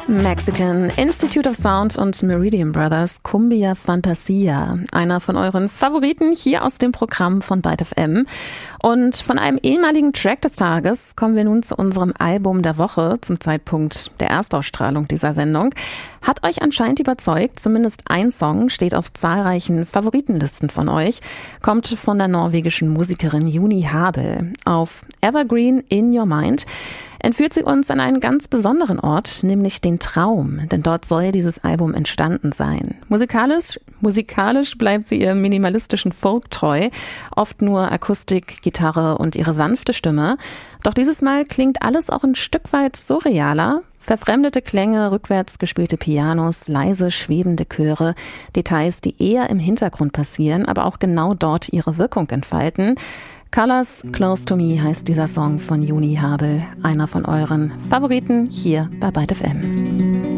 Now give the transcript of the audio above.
Mexican, Institute of Sound und Meridian Brothers, Cumbia Fantasia. Einer von euren Favoriten hier aus dem Programm von Byte FM. Und von einem ehemaligen Track des Tages kommen wir nun zu unserem Album der Woche zum Zeitpunkt der Erstausstrahlung dieser Sendung. Hat euch anscheinend überzeugt, zumindest ein Song steht auf zahlreichen Favoritenlisten von euch, kommt von der norwegischen Musikerin Juni Habel. Auf Evergreen in Your Mind entführt sie uns an einen ganz besonderen Ort, nämlich den Traum, denn dort soll dieses Album entstanden sein. Musikalisch bleibt sie ihrem minimalistischen Folk treu, oft nur Akustik, Gitarre und ihre sanfte Stimme. Doch dieses Mal klingt alles auch ein Stück weit surrealer. Verfremdete Klänge, rückwärts gespielte Pianos, leise schwebende Chöre, Details, die eher im Hintergrund passieren, aber auch genau dort ihre Wirkung entfalten. Colors Close to Me heißt dieser Song von Juni Habel, einer von euren Favoriten hier bei Byte FM.